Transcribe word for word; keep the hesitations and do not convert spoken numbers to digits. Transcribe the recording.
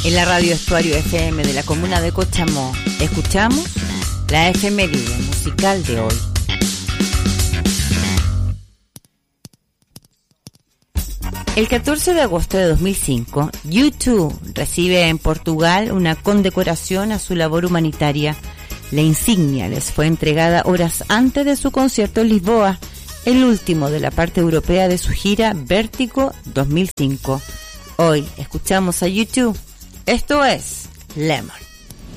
En la radio Estuario F M de la comuna de Cochamó, escuchamos la efeméride musical de hoy. El catorce de agosto de dos mil cinco, U dos recibe en Portugal una condecoración a su labor humanitaria. La insignia les fue entregada horas antes de su concierto en Lisboa, el último de la parte europea de su gira Vértigo dos mil cinco. Hoy escuchamos a U dos. Esto es Lemon.